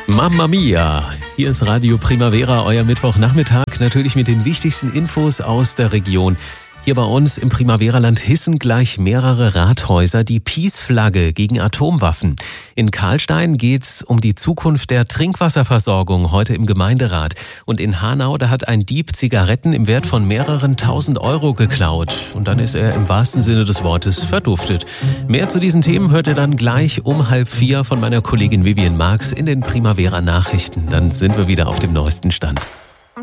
Mamma Mia! Hier ist Radio Primavera, euer Mittwochnachmittag, natürlich mit den wichtigsten Infos aus der Region. Hier bei uns im Primavera-Land hissen gleich mehrere Rathäuser die Peace-Flagge gegen Atomwaffen. In Karlstein geht's um die Zukunft der Trinkwasserversorgung heute im Gemeinderat. Und in Hanau, da hat ein Dieb Zigaretten im Wert von mehreren 1.000 Euro geklaut. Und dann ist er im wahrsten Sinne des Wortes verduftet. Mehr zu diesen Themen hört ihr dann gleich um 3:30 von meiner Kollegin Vivian Marx in den Primavera-Nachrichten. Dann sind wir wieder auf dem neuesten Stand.